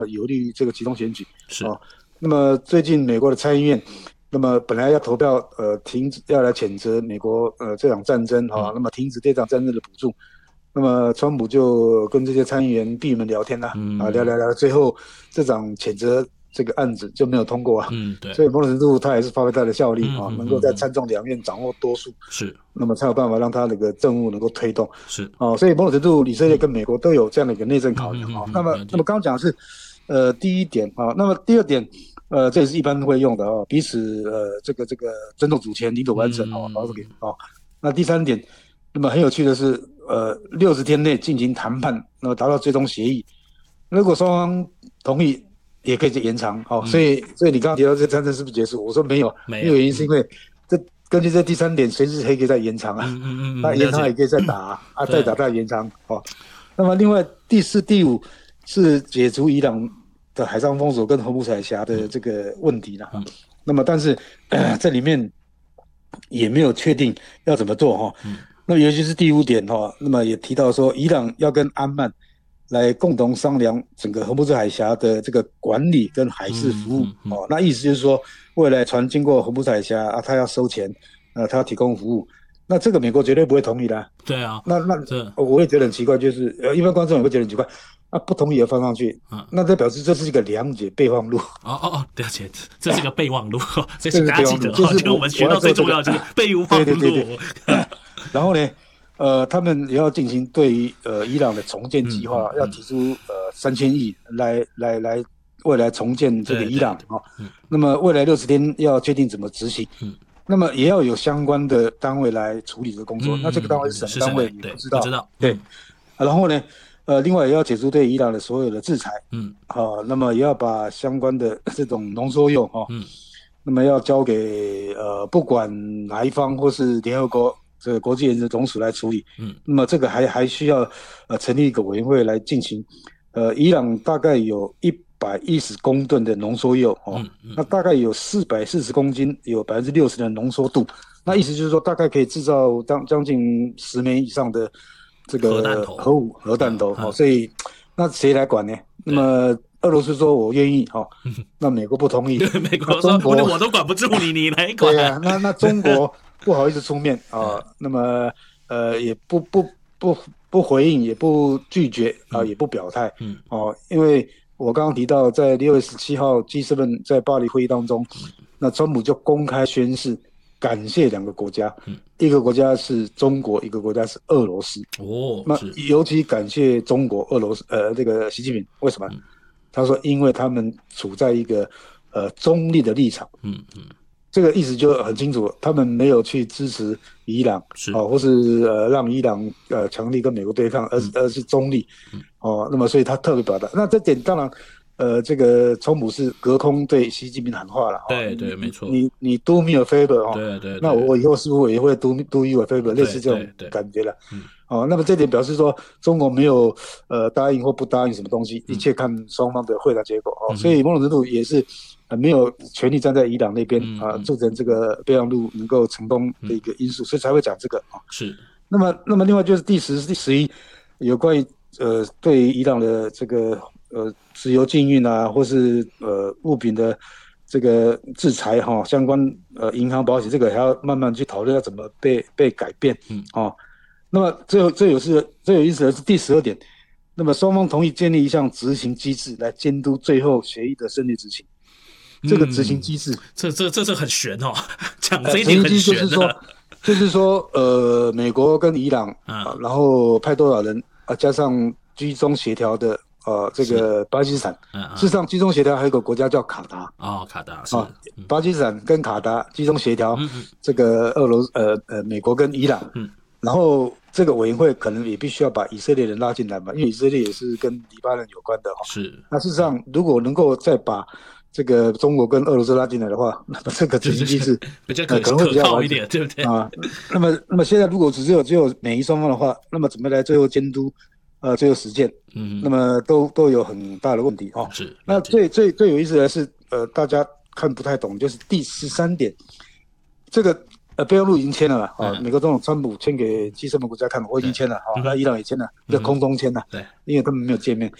有利于这个集中选举是， 那么最近美国的参议院，那么本来要投票停止要来谴责美国这场战争嗯那么停止这场战争的补助，那么川普就跟这些参议员闭门聊天聊，最后这场谴责这个案子就没有通过对， 所以某种程度他还是发挥他的效力能够在嗯， 参众两院掌握多数， 是那么才有办法让他那个政务能够推动是， 所以某种程度以色列跟美国都有这样的一个内政考量那么了解， 刚刚讲的是第一点那么第二点这也是一般会用的彼此这个尊重主权、领土完整然后这个那第三点，那么很有趣的是60天内进行谈判，那么达到最终协议，如果双方同意，也可以延长所以你刚刚提到这战争是不是结束？我说没有， 没有， 原因是因为根据这第三点，随时可以再延长那延了解， 长也可以再打再打对， 再延长那么另外第四、第五是解除伊朗的海上封锁跟荷姆斯海峡的这个问题那么但是这里面也没有确定要怎么做那尤其是第五点那么也提到说，伊朗要跟安曼来共同商量整个荷姆斯海峡的这个管理跟海事服务那意思就是说，未来船经过荷姆斯海峡他要收钱他要提供服务，那这个美国绝对不会同意的对啊， 那这我也觉得很奇怪，就是一般观众也会觉得很奇怪不同意也放上去那这表示这是一个谅解备忘录了解，这是个备忘录，这这是大家记得就是我们学到最重要的就是备忘录。 对然后呢他们也要进行对于伊朗的重建计划要提出3000亿来未来重建这个伊朗那么未来60天要确定怎么执行那么也要有相关的单位来处理这个工作那这个单位是什么单位你不知道对然后呢另外也要解除对伊朗的所有的制裁那么也要把相关的这种浓缩铀那么要交给不管哪一方或是联合国这个国际原子总署来处理那么这个还需要成立一个委员会来进行伊朗大概有110公吨的浓缩铀那大概有440公斤，有60%的浓缩度，那意思就是说大概可以制造将近10枚以上的这个核弹头所以那谁来管呢？那么俄罗斯说我愿意那美国不同意， 美国说我都管不住你，你来管。 对那中国不好意思出面那么也不回应，也不拒绝也不表态因为我刚刚提到，在6月17号 G7 在巴黎会议当中，那川普就公开宣誓感谢2个国家，一个国家是中国，一个国家是俄罗斯那尤其感谢中国、俄罗斯这个习近平，为什么？他说因为他们处在一个中立的立场这个意思就很清楚，他们没有去支持伊朗或是让伊朗强力跟美国对抗，而是中立那么所以他特别表达。那这点当然这个川普是隔空对习近平喊话了对没错， 你 do me a favor 对， 那我以后是不是也会 do you a favor 类似这种感觉了那么这点表示说中国没有答应或不答应什么东西，一切看双方的会谈结果所以某种程度也是没有全力站在伊朗那边促成这个备忘录能够成功的一个因素，所以才会讲这个是。 那么另外就是第10、第11有关于对于伊朗的这个石油禁运或是物品的这个制裁相关银行保险这个还要慢慢去讨论要怎么被改变那么最有意思的是第12点，那么双方同意建立一项执行机制来监督最后协议的顺利执行。这个执行机制， 这很悬讲这一点很悬就是说美国跟伊朗然后派多少人加上居中协调的这个巴基斯坦事实上居中协调还有一个国家叫卡达卡达是巴基斯坦跟卡达居中协调这个美国跟伊朗然后这个委员会可能也必须要把以色列人拉进来嘛，因为以色列也是跟黎巴嫩有关的是那事实上如果能够再把这个中国跟俄罗斯拉进来的话，那么这个执行机制比较可能会比较好一点，对不对那么现在如果只有美伊双方的话，那么怎么来最后监督最后实践那么都有很大的问题是那最有意思的是大家看不太懂，就是第13点，这个备忘录已经签了嘛美国总统川普签给G7国家看，我已经签了那伊朗也签了，在空中签了， 对， 因为他们没有见面。 对，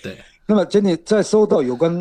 那么今天在收到有关